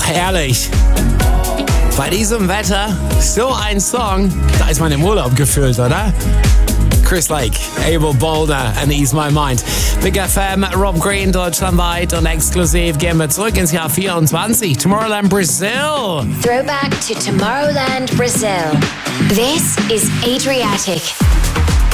Herrlich. Bei diesem Wetter, so ein Song, da ist man im Urlaub gefüllt, oder? Chris Lake, Abel Boulder and Ease My Mind. Big FM, Rob Green, deutschlandweit und exklusiv gehen wir zurück ins Jahr 24. Tomorrowland, Brazil. Throwback to Tomorrowland, Brazil. This is Adriatic.